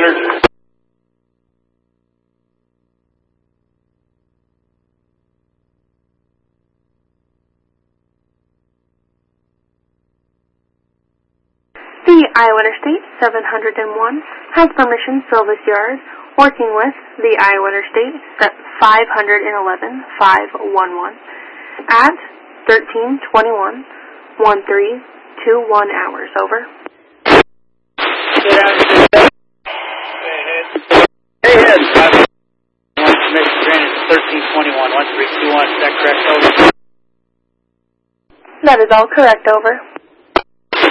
Leonard. The Iowa Interstate 701 has permission Silvis Yard, working with the Iowa Interstate 511-511 at 1321 1321 hours. Over. Hey, head. 1 permission granted 1321 1321. Is that correct? Over. That is all correct. Over.